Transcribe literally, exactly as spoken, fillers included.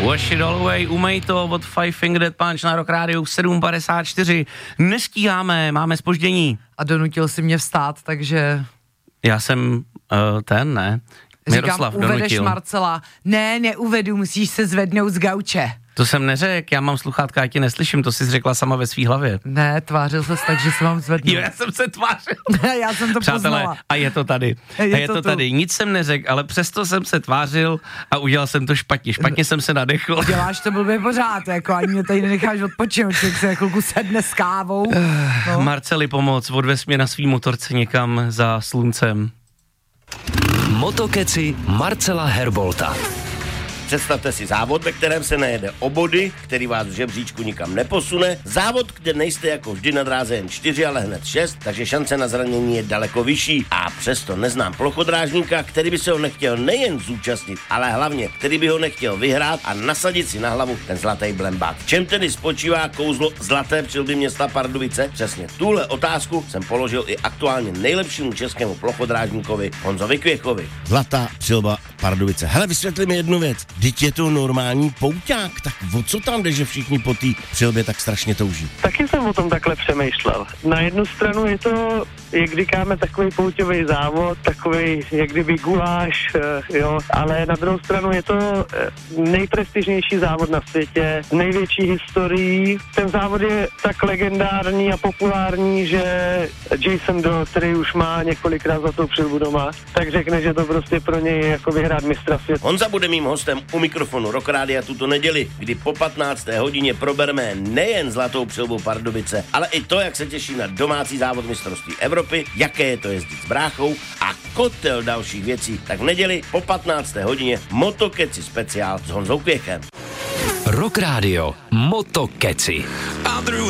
Wash it all away, umej to od Five Finger Death Punch na Rock Radio sedm padesát čtyři. Nestíháme, máme zpoždění. A donutil si mě vstát, takže... Já jsem uh, ten, ne? Miroslav Říkám, uvedeš donutil. Marcela. Ne, neuvedu, musíš se zvednout z gauče. To jsem neřekl, já mám sluchátka, já ti neslyším, to jsi řekla sama ve svý hlavě. Ne, tvářil ses tak, že se mám zvednout. Jo, já jsem se tvářil. Já jsem to Přátelé, poznala. a je to tady. Je a je to to tu. tady. Nic jsem neřekl, ale přesto jsem se tvářil a udělal jsem to špatně. Špatně jsem se nadechl. Děláš to blbě pořád, jako ani mě tady nenecháš odpočinout, člověk se chvilku sedne s kávou. No. Marceli, pomoc, odvez mě na svý motorce někam za sluncem. Motokeci Marcela Herbolta. Představte si závod, ve kterém se nejede o body, který vás v žebříčku nikam neposune. Závod, kde nejste jako vždy na dráze jen čtyři, ale hned šest, takže šance na zranění je daleko vyšší. A přesto neznám plochodrážníka, který by se ho nechtěl nejen zúčastnit, ale hlavně, který by ho nechtěl vyhrát a nasadit si na hlavu ten zlatý blembák. V čem tedy spočívá kouzlo zlaté přilby města Pardubice? Přesně tuhle otázku jsem položil i aktuálně nejlepšímu českému plochodrážníkovi Honzovi Kvěchovi. Zlatá přilba Pardubice. Hele, vysvětli mi jednu věc. Vždyť je to normální pouťák, tak o co tam jde, že všichni po té přilbě tak strašně touží? Taky jsem o tom takhle přemýšlel. Na jednu stranu je to, jak říkáme, takový pouťový závod, takový, jak kdyby guláš, jo, ale na druhou stranu je to nejprestižnější závod na světě, největší historií. Ten závod je tak legendární a populární, že Jason Doe, který už má několikrát za tou přilbu doma, tak řekne, že to prostě pro něj je jako vyhrát mistra světa. Honza bude mým hostem u mikrofonu Rock Rádia tuto neděli, kdy po patnácté hodině probereme nejen zlatou přilbu Pardubice, ale i to, jak se těší na domácí závod mistrovství Evropy, jaké je to jezdit s bráchou a kotel dalších věcí. Tak v neděli po patnácté hodině Motokeci speciál s Honzou Kvěchem. Rock Radio Motokeci.